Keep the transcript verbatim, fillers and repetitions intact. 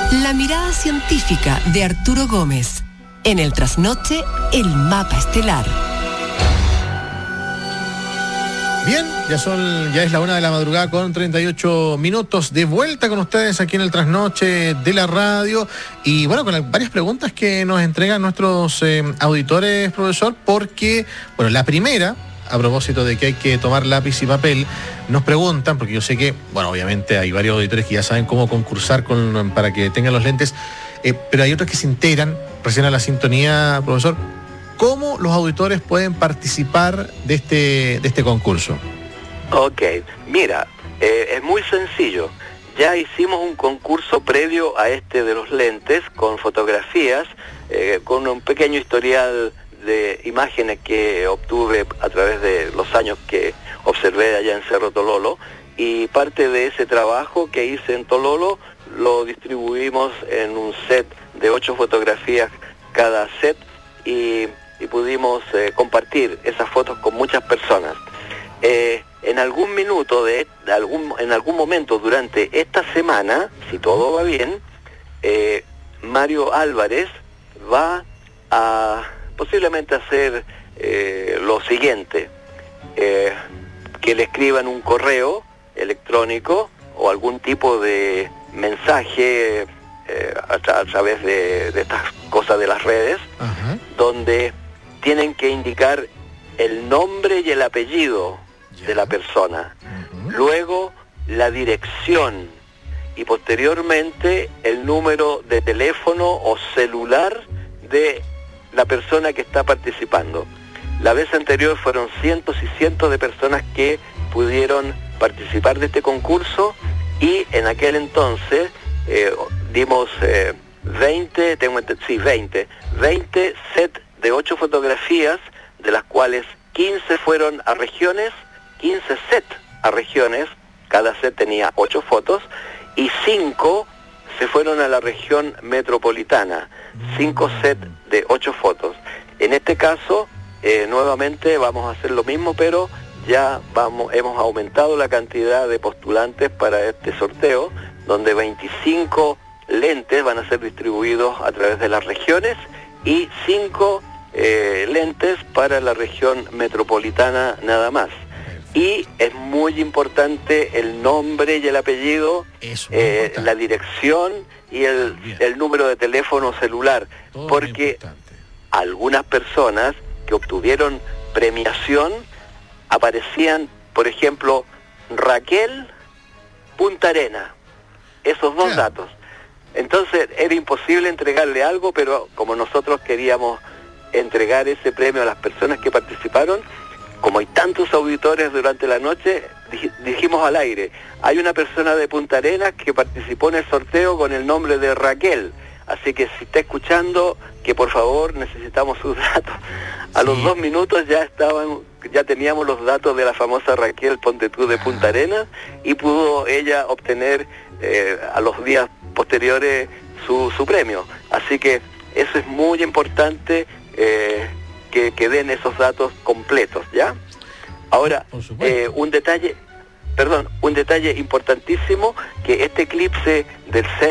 La mirada científica de Arturo Gómez. En el trasnoche, el mapa estelar. Bien, ya son, ya es la una de la madrugada con treinta y ocho minutos, de vuelta con ustedes aquí en el trasnoche de la radio, y bueno, con las varias preguntas que nos entregan nuestros eh, auditores, profesor, porque, bueno, la primera, a propósito de que hay que tomar lápiz y papel, nos preguntan, porque yo sé que, bueno, obviamente hay varios auditores que ya saben cómo concursar con, para que tengan los lentes, eh, pero hay otros que se integran recién a la sintonía, profesor. ¿Cómo los auditores pueden participar de este, de este concurso? Ok, mira, eh, es muy sencillo. Ya hicimos un concurso previo a este de los lentes con fotografías, eh, con un pequeño historial de imágenes que obtuve a través de los años que observé allá en Cerro Tololo, y parte de ese trabajo que hice en Tololo lo distribuimos en un set de ocho fotografías cada set, y y pudimos eh, compartir esas fotos con muchas personas. Eh, en algún minuto, de, de algún, en algún momento durante esta semana, si todo va bien, eh, Mario Álvarez va a posiblemente hacer eh, lo siguiente, eh, que le escriban un correo electrónico o algún tipo de mensaje eh, a, tra a través de, de estas cosas de las redes, uh-huh. donde tienen que indicar el nombre y el apellido yeah. de la persona, uh-huh. luego la dirección y posteriormente el número de teléfono o celular de la persona que está participando. La vez anterior fueron cientos y cientos de personas que pudieron participar de este concurso, y en aquel entonces eh, dimos eh, veinte, tengo, sí, veinte, veinte sets de ocho fotografías, de las cuales quince fueron a regiones, quince sets a regiones, cada set tenía ocho fotos, y cinco se fueron a la región metropolitana, cinco sets de ocho fotos. En este caso, eh, nuevamente vamos a hacer lo mismo, pero ya vamos, hemos aumentado la cantidad de postulantes para este sorteo, donde veinticinco lentes van a ser distribuidos a través de las regiones, y cinco eh, lentes para la región metropolitana nada más. Y es muy importante el nombre y el apellido, eh, la dirección y el, el número de teléfono celular, todo, porque algunas personas que obtuvieron premiación aparecían, por ejemplo, Raquel Punta Arena, esos dos claro. datos. Entonces era imposible entregarle algo, pero como nosotros queríamos entregar ese premio a las personas que participaron, como hay tantos auditores durante la noche, dijimos al aire, hay una persona de Punta Arenas que participó en el sorteo con el nombre de Raquel, así que si está escuchando, que por favor necesitamos sus datos. A sí. los dos minutos ya estaban, ya teníamos los datos de la famosa Raquel Ponte tú de Punta Arenas, y pudo ella obtener eh, a los días posteriores su, su premio. Así que eso es muy importante, eh, que, que den esos datos completos, ¿ya? Ahora, eh, un detalle, perdón, un detalle importantísimo, que este eclipse del seis